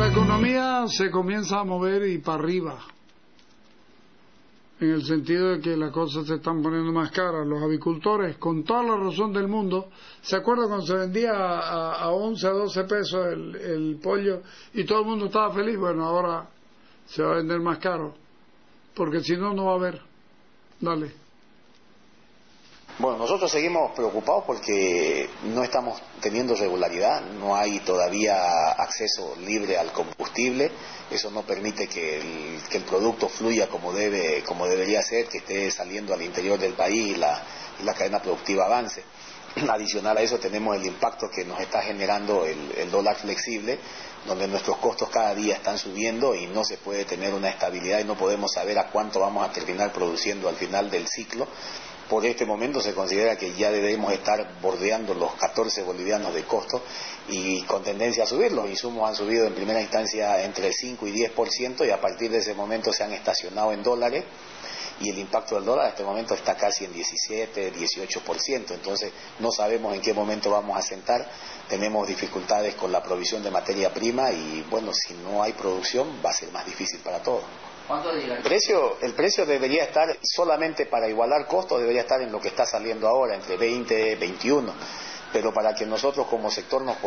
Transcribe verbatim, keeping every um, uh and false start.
La economía se comienza a mover y para arriba, en el sentido de que las cosas se están poniendo más caras. Los avicultores, con toda la razón del mundo, ¿se acuerdan cuando se vendía a, a once, a doce pesos el, el pollo y todo el mundo estaba feliz? Bueno, ahora se va a vender más caro, porque si no, no va a haber. Dale. Bueno, nosotros seguimos preocupados porque no estamos teniendo regularidad, no hay todavía acceso libre al combustible, eso no permite que el, que el producto fluya como debe, como debería ser, que esté saliendo al interior del país y la, y la cadena productiva avance. Adicional a eso tenemos el impacto que nos está generando el, el dólar flexible, donde nuestros costos cada día están subiendo y no se puede tener una estabilidad y no podemos saber a cuánto vamos a terminar produciendo al final del ciclo. Por este momento se considera que ya debemos estar bordeando los catorce bolivianos de costo y con tendencia a subir. Los insumos han subido en primera instancia entre cinco y diez por ciento y a partir de ese momento se han estacionado en dólares y el impacto del dólar en este momento está casi en diecisiete, dieciocho por ciento. Entonces no sabemos en qué momento vamos a sentar, tenemos dificultades con la provisión de materia prima y bueno, si no hay producción va a ser más difícil para todos. El precio, el precio debería estar, solamente para igualar costos, debería estar en lo que está saliendo ahora, entre veinte y veintiuno, pero para que nosotros como sector nos